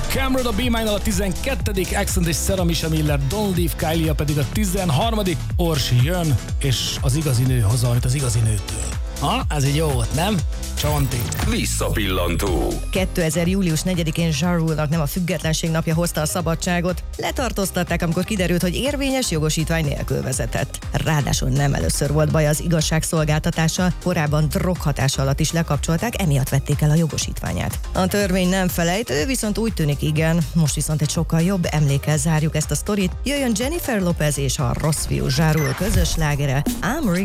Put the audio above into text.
Cameron a B-Minor a 12., Accent és Sarah Michelle Miller, Don't Leave Kylie pedig a 13., Orsi jön, és az igazi nő hozza, amit az igazi nőtől. Ha, ez így jó volt, nem? Csonti. Visszapillantó. 2000. július 4-én Ja Rule-nak nem a függetlenség napja hozta a szabadságot. Letartóztatták, amikor kiderült, hogy érvényes jogosítvány nélkül vezetett. Ráadásul nem először volt baj az igazságszolgáltatással, korábban droghatás alatt is lekapcsolták, emiatt vették el a jogosítványát. A törvény nem felejt, ő viszont úgy tűnik igen. Most viszont egy sokkal jobb emlékkel zárjuk ezt a sztorit. Jöjjön Jennifer Lopez és a rossz fiú Ja Rule közös slágere, I'm